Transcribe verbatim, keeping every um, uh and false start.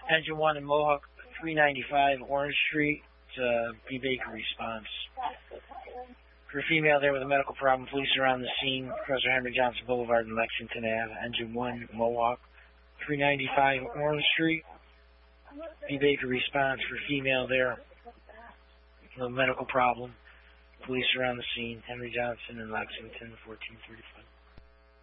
Engine one in Mohawk, three ninety-five Orange Street. Uh, B. Baker response. For a female there with a medical problem, police are on the scene. Professor Henry Johnson Boulevard in Lexington Avenue. Engine one, Mohawk, three ninety-five Orange Street. B. Baker response. For a female there with a medical problem, police are on the scene. Henry Johnson in Lexington, fourteen thirty-five.